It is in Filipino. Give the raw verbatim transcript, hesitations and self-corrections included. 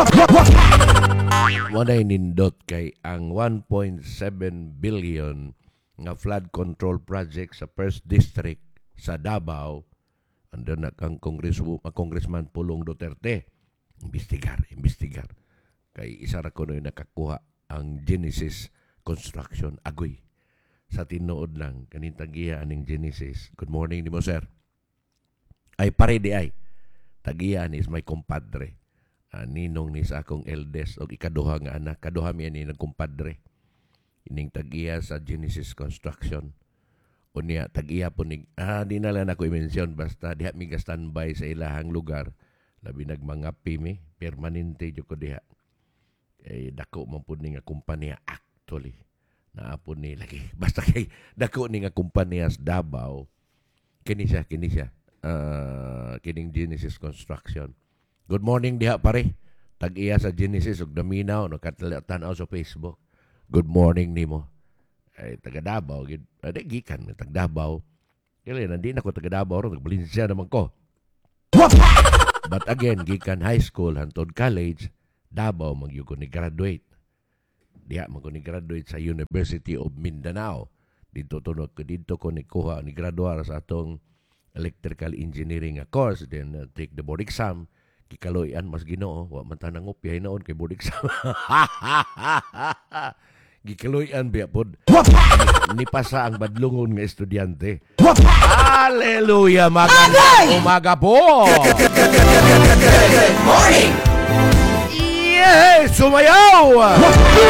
Manay nindot kay ang one point seven billion nga flood control project sa first district sa Davao. Andun na kang Congressman, Congressman Pulong Duterte. Imbestigar, imbestigar. Kay isa ra ko na nakakuha ang Genesis Construction Agoy. Sa tinuod lang, kanitagiya aning Genesis. Good morning ni mo, sir. Ay, pare di ay. Tagiya ni is my compadre. Uh, ninong ni sa akong eldest o ikaduha nga anak. Kaduha miya ni ng kumpadre. Ining tagiya sa Genesis Construction. O niya, tagiya po ni... Ah, di na lang ako i-mention. Basta diha mi standby sa ilahang lugar. Labi nagmangapi mi. Permanente dyo ko diha. Eh, dako man po ni nga kumpanya actually. Naapon ni lagi. Basta kay dako ni nga kumpanya sa Davao. Kini siya, kini siya. Uh, kining Genesis Construction. Good morning diha pare. Tag-iya sa Genesis ug daminaw no katanaw sa Facebook. Good morning nimo. Ay taga Davao gid. Ade gikan tag Davao. Kaya nandi na ko taga Davao ro tagbalinsya naman ko. But again gikan high school hantod college Davao magyud ko ni graduate. Diha man ko ni graduate sa University of Mindanao. Dito tunog ko dito ko ni kuha ni graduar sa atong electrical engineering course, then uh, take the board exam. Kikaloyan mas Ginoo wa man tanang upyay noon kay board exam. Gikaloyan biya pod. Ni pasa ang badlungon nga estudyante. Hallelujah, magandang umaga po. Good morning! Yes, sumayaw.